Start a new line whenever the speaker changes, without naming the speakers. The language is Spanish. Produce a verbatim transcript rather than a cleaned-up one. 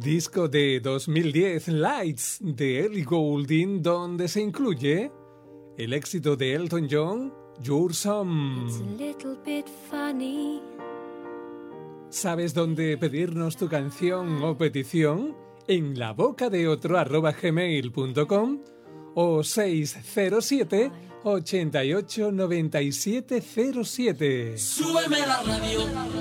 Disco de dos mil diez, Lights, de Ellie Goulding, donde se incluye el éxito de Elton John, Your Song.
It's a little bit funny.
¿Sabes dónde pedirnos tu canción o petición? En la boca de otro arroba gmail punto com o seis cero siete, ochenta y ocho, noventa y siete cero siete.
Súbeme la radio.